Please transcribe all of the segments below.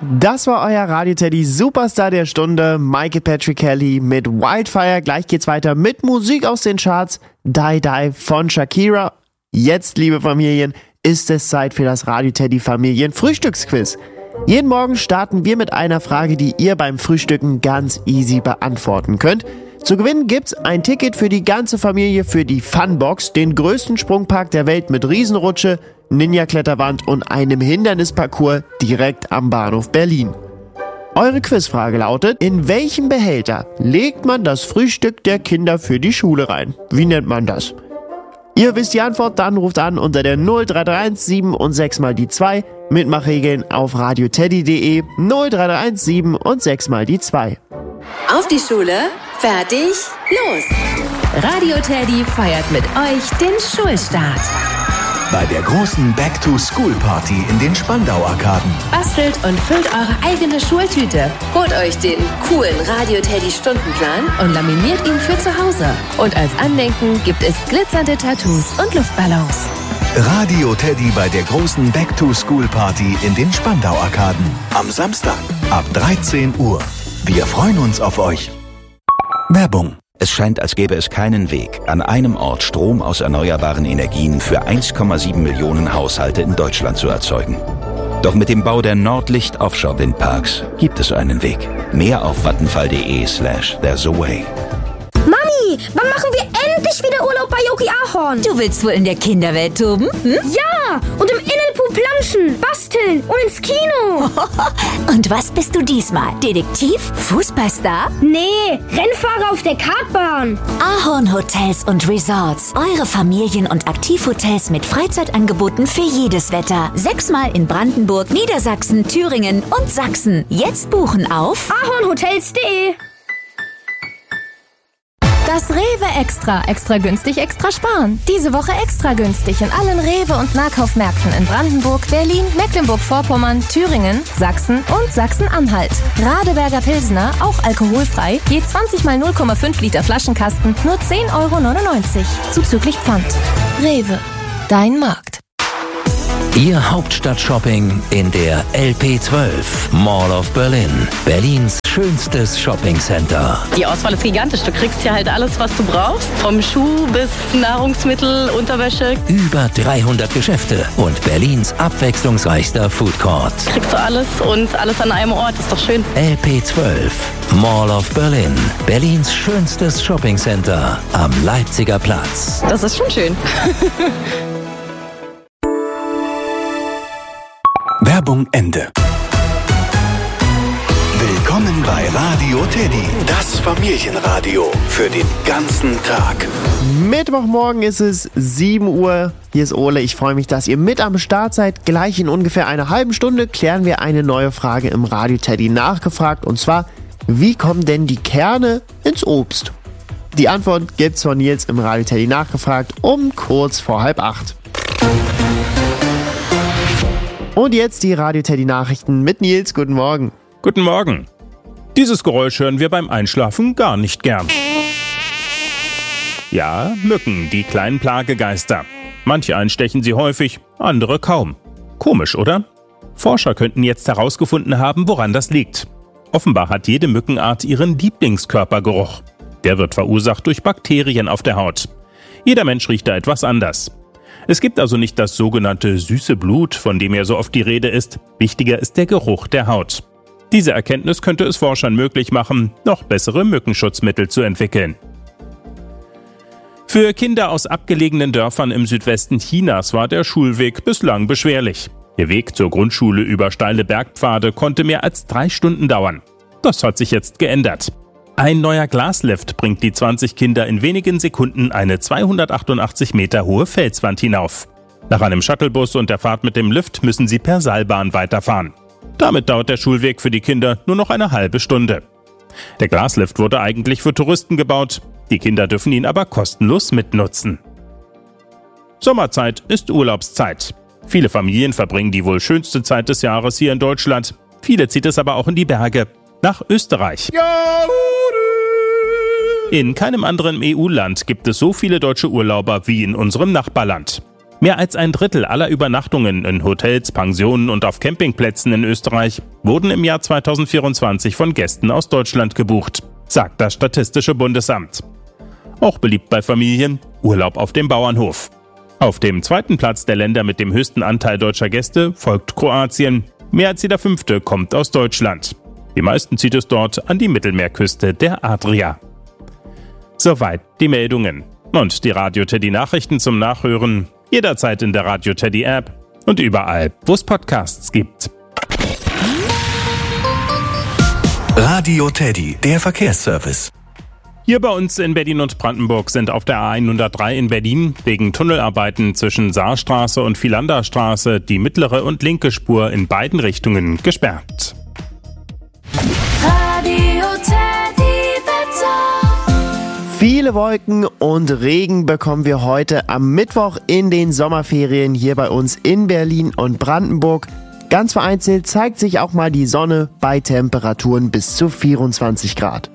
Das war euer Radio-Teddy Superstar der Stunde, Michael Patrick Kelly mit Wildfire. Gleich geht's weiter mit Musik aus den Charts, Die Die von Shakira. Jetzt, liebe Familien, ist es Zeit für das Radio-Teddy Familien-Frühstücksquiz. Jeden Morgen starten wir mit einer Frage, die ihr beim Frühstücken ganz easy beantworten könnt. Zu gewinnen gibt's ein Ticket für die ganze Familie für die Funbox, den größten Sprungpark der Welt mit Riesenrutsche, Ninja-Kletterwand und einem Hindernisparcours direkt am Bahnhof Berlin. Eure Quizfrage lautet: In welchen Behälter legt man das Frühstück der Kinder für die Schule rein? Wie nennt man das? Ihr wisst die Antwort, dann ruft an unter der 0331 7 und 6 mal die 2. Mitmachregeln auf radioteddy.de 0331 7 und 6 mal die 2. Auf die Schule, fertig, los! Radio Teddy feiert mit euch den Schulstart. Bei der großen Back-to-School-Party in den Spandau-Arkaden. Bastelt und füllt eure eigene Schultüte. Holt euch den coolen Radio Teddy Stundenplan und laminiert ihn für zu Hause. Und als Andenken gibt es glitzernde Tattoos und Luftballons. Radio Teddy bei der großen Back-to-School-Party in den Spandau-Arkaden. Am Samstag ab 13 Uhr. Wir freuen uns auf euch. Werbung. Es scheint, als gäbe es keinen Weg, an einem Ort Strom aus erneuerbaren Energien für 1,7 Millionen Haushalte in Deutschland zu erzeugen. Doch mit dem Bau der Nordlicht Offshore Windparks gibt es einen Weg. Mehr auf vattenfall.de/there's a way. Mami, wann machen wir endlich wieder Urlaub bei Yogi Ahorn? Du willst wohl in der Kinderwelt toben? Ja, und im Innenpool planschen, basteln und ins Kino. Und was bist du diesmal? Detektiv? Fußballstar? Nee, Rennfahrer auf der Kartbahn. Ahorn Hotels und Resorts. Eure Familien- und Aktivhotels mit Freizeitangeboten für jedes Wetter. 6-mal in Brandenburg, Niedersachsen, Thüringen und Sachsen. Jetzt buchen auf ahornhotels.de. Das Rewe Extra. Extra günstig, extra sparen. Diese Woche extra günstig in allen Rewe- und Nahkaufmärkten in Brandenburg, Berlin, Mecklenburg-Vorpommern, Thüringen, Sachsen und Sachsen-Anhalt. Radeberger Pilsner, auch alkoholfrei, je 20 mal 0,5 Liter Flaschenkasten, nur 10,99 €. Zuzüglich Pfand. Rewe. Dein Markt. Ihr Hauptstadt-Shopping in der LP12 Mall of Berlin. Berlins schönstes Shoppingcenter. Die Auswahl ist gigantisch. Du kriegst hier halt alles, was du brauchst. Vom Schuh bis Nahrungsmittel, Unterwäsche. Über 300 Geschäfte und Berlins abwechslungsreichster Food Court. Kriegst du alles und alles an einem Ort. Ist doch schön. LP12 Mall of Berlin. Berlins schönstes Shoppingcenter am Leipziger Platz. Das ist schon schön. Werbung Ende. Willkommen bei Radio Teddy, das Familienradio für den ganzen Tag. Mittwochmorgen ist es 7 Uhr. Hier ist Ole. Ich freue mich, dass ihr mit am Start seid. Gleich in ungefähr einer halben Stunde klären wir eine neue Frage im Radio Teddy nachgefragt. Und zwar, wie kommen denn die Kerne ins Obst? Die Antwort gibt's von Nils im Radio Teddy nachgefragt um kurz vor 7:30. Und jetzt die Radio Teddy Nachrichten mit Nils. Guten Morgen. Guten Morgen. Dieses Geräusch hören wir beim Einschlafen gar nicht gern. Ja, Mücken, die kleinen Plagegeister. Manche einstechen sie häufig, andere kaum. Komisch, oder? Forscher könnten jetzt herausgefunden haben, woran das liegt. Offenbar hat jede Mückenart ihren Lieblingskörpergeruch. Der wird verursacht durch Bakterien auf der Haut. Jeder Mensch riecht da etwas anders. Es gibt also nicht das sogenannte süße Blut, von dem ja so oft die Rede ist. Wichtiger ist der Geruch der Haut. Diese Erkenntnis könnte es Forschern möglich machen, noch bessere Mückenschutzmittel zu entwickeln. Für Kinder aus abgelegenen Dörfern im Südwesten Chinas war der Schulweg bislang beschwerlich. Der Weg zur Grundschule über steile Bergpfade konnte mehr als 3 Stunden dauern. Das hat sich jetzt geändert. Ein neuer Glaslift bringt die 20 Kinder in wenigen Sekunden eine 288 Meter hohe Felswand hinauf. Nach einem Shuttlebus und der Fahrt mit dem Lift müssen sie per Seilbahn weiterfahren. Damit dauert der Schulweg für die Kinder nur noch eine halbe Stunde. Der Glaslift wurde eigentlich für Touristen gebaut, die Kinder dürfen ihn aber kostenlos mitnutzen. Sommerzeit ist Urlaubszeit. Viele Familien verbringen die wohl schönste Zeit des Jahres hier in Deutschland. Viele zieht es aber auch in die Berge, nach Österreich. In keinem anderen EU-Land gibt es so viele deutsche Urlauber wie in unserem Nachbarland. Mehr als ein Drittel aller Übernachtungen in Hotels, Pensionen und auf Campingplätzen in Österreich wurden im Jahr 2024 von Gästen aus Deutschland gebucht, sagt das Statistische Bundesamt. Auch beliebt bei Familien, Urlaub auf dem Bauernhof. Auf dem zweiten Platz der Länder mit dem höchsten Anteil deutscher Gäste folgt Kroatien. Mehr als jeder Fünfte kommt aus Deutschland. Die meisten zieht es dort an die Mittelmeerküste der Adria. Soweit die Meldungen. Und die Radio Teddy Nachrichten zum Nachhören jederzeit in der Radio Teddy App und überall, wo es Podcasts gibt. Radio Teddy, der Verkehrsservice. Hier bei uns in Berlin und Brandenburg sind auf der A103 in Berlin wegen Tunnelarbeiten zwischen Saarstraße und Vilanderstraße die mittlere und linke Spur in beiden Richtungen gesperrt. Radio Teddy Wetter. Viele Wolken und Regen bekommen wir heute am Mittwoch in den Sommerferien hier bei uns in Berlin und Brandenburg. Ganz vereinzelt zeigt sich auch mal die Sonne bei Temperaturen bis zu 24 Grad.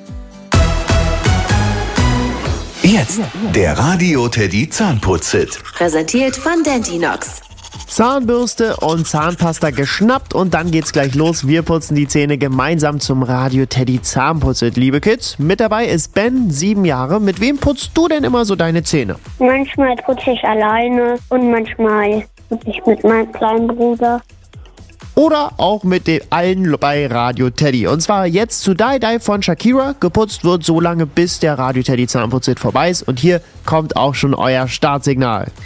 Jetzt der Radio Teddy Zahnputz-Hit. Präsentiert von Dentinox. Zahnbürste und Zahnpasta geschnappt und dann geht's gleich los. Wir putzen die Zähne gemeinsam zum Radio Teddy Zahnputz-Hit. Liebe Kids, mit dabei ist Ben, 7 Jahre. Mit wem putzt du denn immer so deine Zähne? Manchmal putze ich alleine und manchmal putze ich mit meinem kleinen Bruder. Oder auch mit den allen bei Radio Teddy. Und zwar jetzt zu Die Die von Shakira. Geputzt wird so lange, bis der Radio Teddy Zahnputz-Hit vorbei ist. Und hier kommt auch schon euer Startsignal.